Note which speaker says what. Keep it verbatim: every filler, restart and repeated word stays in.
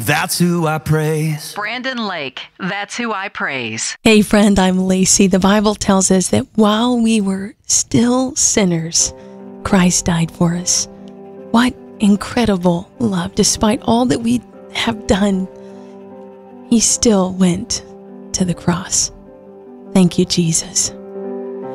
Speaker 1: That's who I praise.
Speaker 2: Brandon Lake, that's who I praise.
Speaker 3: Hey friend, I'm Lacey. The Bible tells us that while we were still sinners, Christ died for us. What incredible love. Despite all that we have done, He still went to the cross. Thank you, Jesus.